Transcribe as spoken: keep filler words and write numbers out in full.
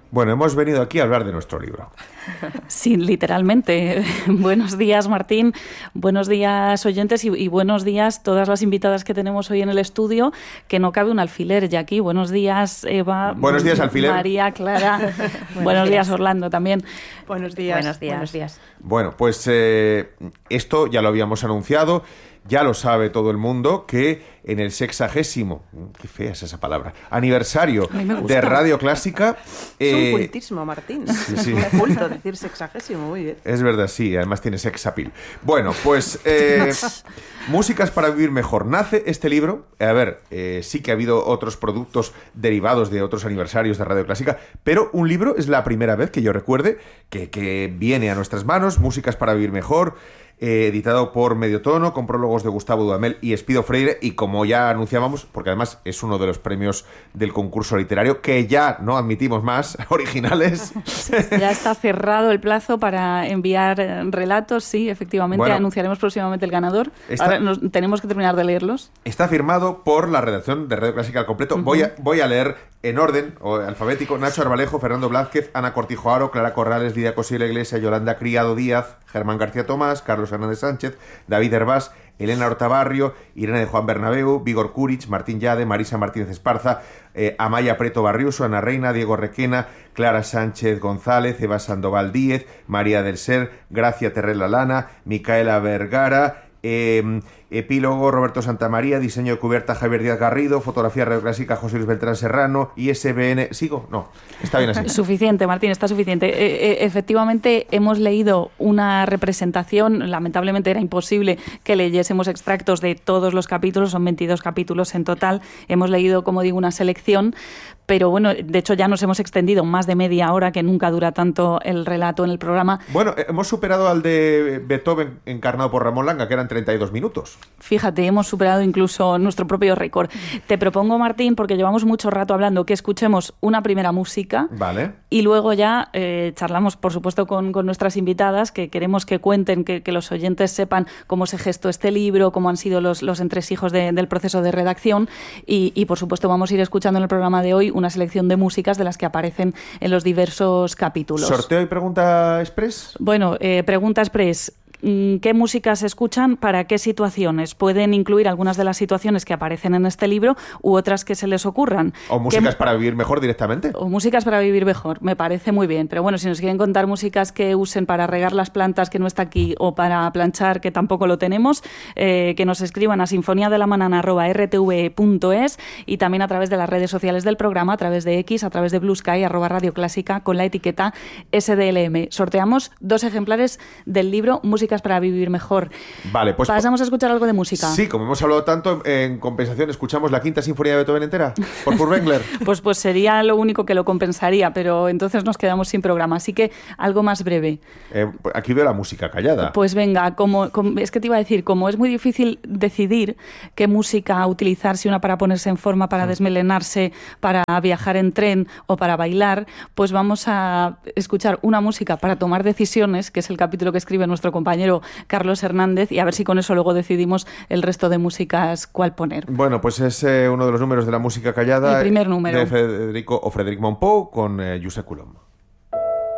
Bueno, hemos venido aquí a hablar de nuestro libro. Sí, literalmente. Buenos días, Martín. Buenos días, oyentes, y, y buenos días todas las invitadas que tenemos hoy en el estudio, que no cabe un alfiler ya aquí. Buenos días, Eva. Buenos días, alfiler. María, Clara. buenos, buenos días, días, Orlando, también. Buenos días. Buenos días. Buenos días. Bueno, pues eh, esto ya lo habíamos anunciado. Ya lo sabe todo el mundo que en el sexagésimo, qué fea es esa palabra, aniversario de Radio Clásica... Es eh, un cultísimo, Martín. Sí, sí. Es muy culto decir sexagésimo, muy bien. Es verdad, sí, además tiene sex appeal. Bueno, pues eh, Músicas para vivir mejor. Nace este libro, a ver, eh, sí que ha habido otros productos derivados de otros aniversarios de Radio Clásica, pero un libro es la primera vez que yo recuerde que, que viene a nuestras manos, Músicas para vivir mejor, Eh, editado por Mediotono, con prólogos de Gustavo Dudamel y Espido Freire, y como ya anunciábamos, porque además es uno de los premios del concurso literario, que ya no admitimos más originales. Ya está cerrado el plazo para enviar relatos, sí, efectivamente, bueno, anunciaremos próximamente el ganador. Está, Ahora nos, tenemos que terminar de leerlos. Está firmado por la redacción de Radio Clásica al completo. Uh-huh. Voy a, voy a leer en orden o alfabético: Nacho Arbalejo, Fernando Blázquez, Ana Cortijo Aro, Clara Corrales, Lidia Cosilla Iglesia, Yolanda Criado Díaz, Germán García Tomás, Carlos Hernández Sánchez, David Hervás, Elena Hortabarrio, Irene de Juan Bernabéu, Vígor Kurich, Martín Yade, Marisa Martínez Esparza, eh, Amaya Preto Barriuso, Ana Reina, Diego Requena, Clara Sánchez González, Eva Sandoval Díez, María del Ser, Gracia Terrella Lana, Micaela Vergara, Eh, epílogo Roberto Santamaría, diseño de cubierta Javier Díaz Garrido, fotografía Radio Clásica José Luis Beltrán Serrano, I S B N... ¿Sigo? No, está bien así. Suficiente, Martín, está suficiente. Eh, eh, efectivamente, hemos leído una representación, lamentablemente era imposible que leyésemos extractos de todos los capítulos, son veintidós capítulos en total, hemos leído, como digo, una selección, pero bueno, de hecho ya nos hemos extendido más de media hora, que nunca dura tanto el relato en el programa. Bueno, hemos superado al de Beethoven encarnado por Ramón Langa, que eran treinta y dos minutos. Fíjate, hemos superado incluso nuestro propio récord. Te propongo, Martín, porque llevamos mucho rato hablando, que escuchemos una primera música. Vale. Y luego ya eh, charlamos, por supuesto, con, con nuestras invitadas, que queremos que cuenten, que, que los oyentes sepan cómo se gestó este libro, cómo han sido los, los entresijos de, del proceso de redacción. Y, y, por supuesto, vamos a ir escuchando en el programa de hoy una selección de músicas de las que aparecen en los diversos capítulos. ¿Sorteo y pregunta express? Bueno, eh, pregunta express. ¿Qué músicas se escuchan? ¿Para qué situaciones? Pueden incluir algunas de las situaciones que aparecen en este libro u otras que se les ocurran. ¿O músicas para vivir mejor directamente? O músicas para vivir mejor, me parece muy bien. Pero bueno, si nos quieren contar músicas que usen para regar las plantas, que no está aquí, o para planchar, que tampoco lo tenemos, eh, que nos escriban a sinfoniadelamanan arroba r t v punto es y también a través de las redes sociales del programa, a través de X, a través de Blue Sky, arroba Radio Clásica, con la etiqueta S D L M. Sorteamos dos ejemplares del libro Música para vivir mejor. Vale, pues pasamos a escuchar algo de música. Sí, como hemos hablado tanto, en compensación escuchamos la quinta sinfonía de Beethoven entera por Furtwängler. pues, pues sería lo único que lo compensaría, pero entonces nos quedamos sin programa, así que algo más breve. Eh, aquí veo la música callada. Pues venga, como, como es que te iba a decir, como es muy difícil decidir qué música utilizar, si una para ponerse en forma, para desmelenarse, para viajar en tren o para bailar, pues vamos a escuchar una música para tomar decisiones, que es el capítulo que escribe nuestro compañero Carlos Hernández, y a ver si con eso luego decidimos el resto de músicas cuál poner. Bueno, pues es eh, uno de los números de la música callada. El primer número. De Federico o Frédéric Mompou con eh, Josep Coulomb.